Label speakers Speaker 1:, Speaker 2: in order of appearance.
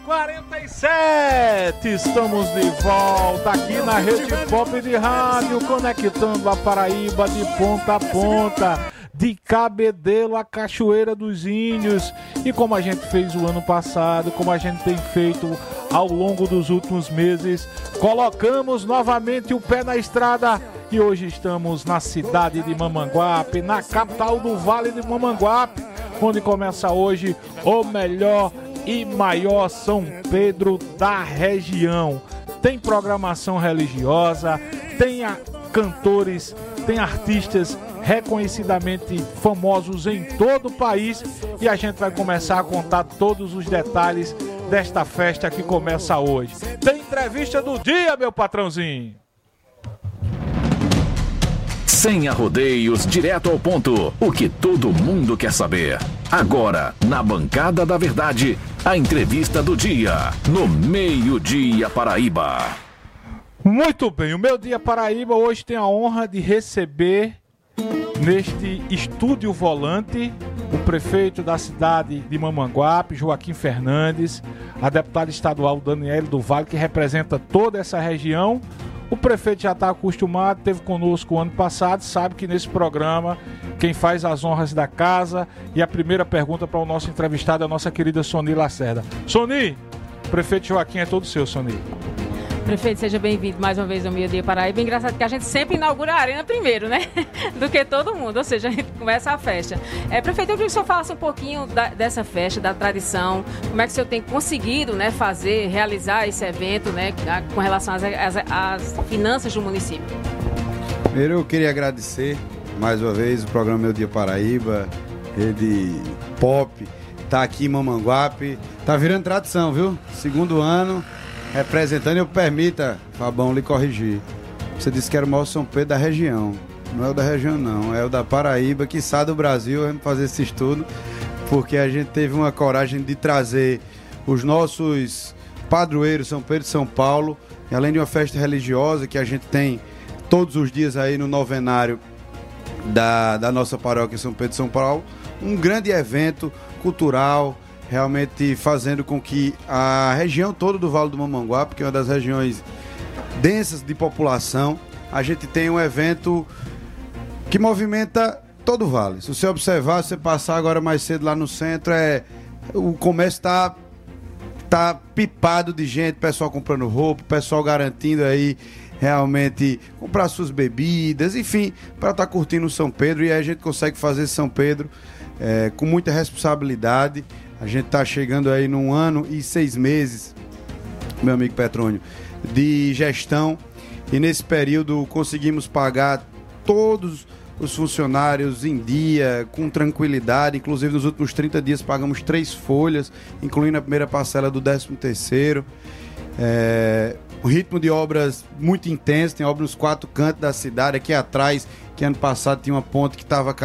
Speaker 1: 9h47, estamos de volta aqui na Rede Pop de Rádio, conectando a Paraíba de ponta a ponta, de Cabedelo à Cachoeira dos Índios. E como a gente fez o ano passado, como a gente tem feito ao longo dos últimos meses, colocamos novamente o pé na estrada e hoje estamos na cidade de Mamanguape, na capital do Vale de Mamanguape, onde começa hoje o melhor e maior São Pedro da região. Tem programação religiosa, tem cantores, tem artistas reconhecidamente famosos em todo o país e a gente vai começar a contar todos os detalhes desta festa que começa hoje. Tem entrevista do dia, meu patrãozinho.
Speaker 2: Sem arrodeios, direto ao ponto, o que todo mundo quer saber. Agora, na Bancada da Verdade, a entrevista do dia, no Meio-Dia Paraíba.
Speaker 1: Muito bem, o Meu Dia Paraíba hoje tem a honra de receber neste estúdio volante o prefeito da cidade de Mamanguape, Joaquim Fernandes, a deputada estadual Daniele do Vale, que representa toda essa região. O prefeito já está acostumado, esteve conosco o ano passado, sabe que nesse programa quem faz as honras da casa. E a primeira pergunta para o nosso entrevistado é a nossa querida Soni Lacerda. Soni, o prefeito Joaquim é todo seu, Soni.
Speaker 3: Prefeito, seja bem-vindo mais uma vez ao Meio Dia Paraíba. Engraçado que a gente sempre inaugura a arena primeiro, né? Do que todo mundo, ou seja, a gente começa a festa. Prefeito, eu queria que o senhor falasse um pouquinho dessa festa, da tradição, como é que o senhor tem conseguido, né, realizar esse evento, né, com relação às finanças do município.
Speaker 4: Primeiro eu queria agradecer mais uma vez o programa Meu Dia Paraíba, Rede Pop, tá aqui em Mamanguape, tá virando tradição, viu? Segundo ano representando, eu permita, Fabão, lhe corrigir. Você disse que era o maior São Pedro da região. Não é o da região, não. É o da Paraíba, quiçá do Brasil. Vamos fazer esse estudo, porque a gente teve uma coragem de trazer os nossos padroeiros, São Pedro e São Paulo, e além de uma festa religiosa que a gente tem todos os dias aí no novenário da nossa paróquia São Pedro e São Paulo, um grande evento cultural, realmente fazendo com que a região toda do Vale do Mamanguape, que é uma das regiões densas de população, a gente tem um evento que movimenta todo o Vale. Se você observar, se você passar agora mais cedo lá no centro, o comércio tá pipado de gente, pessoal comprando roupa, pessoal garantindo aí realmente comprar suas bebidas, enfim, para estar curtindo o São Pedro. E aí a gente consegue fazer São Pedro com muita responsabilidade. A gente está chegando aí num ano e 6 meses, meu amigo Petrônio, de gestão, e nesse período conseguimos pagar todos os funcionários em dia, com tranquilidade. Inclusive nos últimos 30 dias pagamos 3 folhas, incluindo a primeira parcela do 13º. O ritmo de obras muito intenso, tem obras nos 4 cantos da cidade. Aqui atrás, que ano passado tinha uma ponte que estava